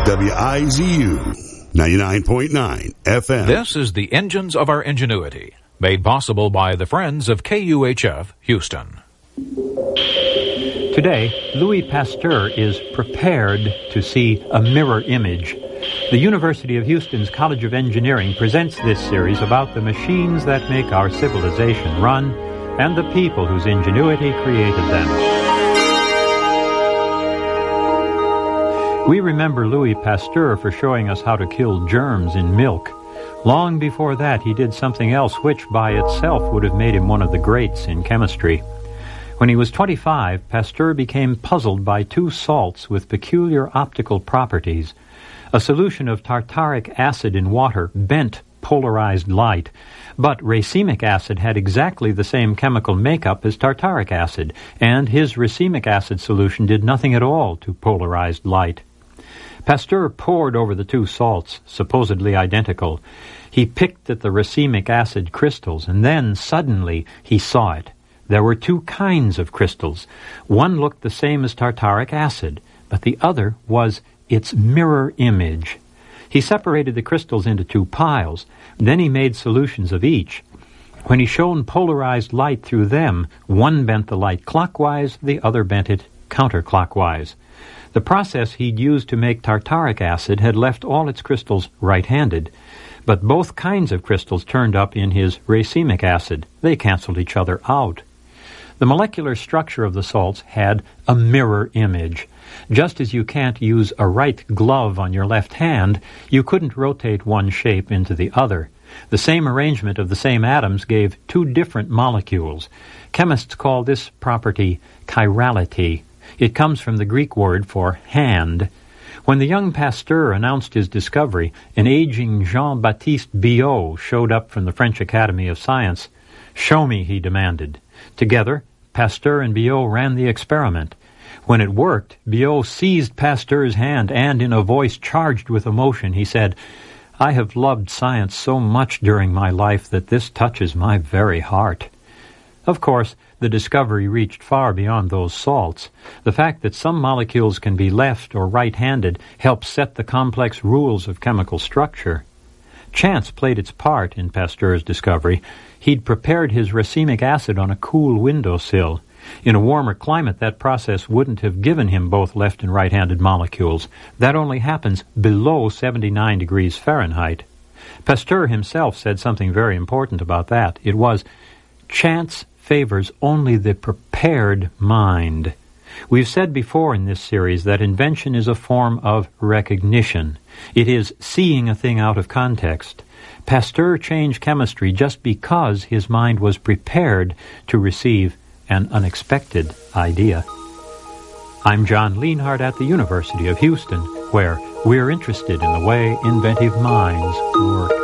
WIZU 99.9 FM. This is the Engines of Our Ingenuity, made possible by the Friends of KUHF Houston. Today, Louis Pasteur is prepared to see a mirror image. The University of Houston's College of Engineering presents this series about the machines that make our civilization run and the people whose ingenuity created them. We remember Louis Pasteur for showing us how to kill germs in milk. Long before that, he did something else which by itself would have made him one of the greats in chemistry. When he was 25, Pasteur became puzzled by two salts with peculiar optical properties. A solution of tartaric acid in water bent polarized light, but racemic acid had exactly the same chemical makeup as tartaric acid, and his racemic acid solution did nothing at all to polarized light. Pasteur pored over the two salts, supposedly identical. He picked at the racemic acid crystals, and then, suddenly, he saw it. There were two kinds of crystals. One looked the same as tartaric acid, but the other was its mirror image. He separated the crystals into two piles. Then he made solutions of each. When he shone polarized light through them, one bent the light clockwise, the other bent it counterclockwise. The process he'd used to make tartaric acid had left all its crystals right-handed, but both kinds of crystals turned up in his racemic acid. They canceled each other out. The molecular structure of the salts had a mirror image. Just as you can't use a right glove on your left hand, you couldn't rotate one shape into the other. The same arrangement of the same atoms gave two different molecules. Chemists call this property chirality. It comes from the Greek word for hand. When the young Pasteur announced his discovery, an aging Jean-Baptiste Biot showed up from the French Academy of Science. "Show me," he demanded. Together, Pasteur and Biot ran the experiment. When it worked, Biot seized Pasteur's hand and, in a voice charged with emotion, he said, "I have loved science so much during my life that this touches my very heart." Of course, the discovery reached far beyond those salts. The fact that some molecules can be left or right-handed helps set the complex rules of chemical structure. Chance played its part in Pasteur's discovery. He'd prepared his racemic acid on a cool windowsill. In a warmer climate, that process wouldn't have given him both left and right-handed molecules. That only happens below 79 degrees Fahrenheit. Pasteur himself said something very important about that. It was, "Chance favors only the prepared mind." We've said before in this series that invention is a form of recognition. It is seeing a thing out of context. Pasteur changed chemistry just because his mind was prepared to receive an unexpected idea. I'm John Lienhardt at the University of Houston, where we're interested in the way inventive minds work.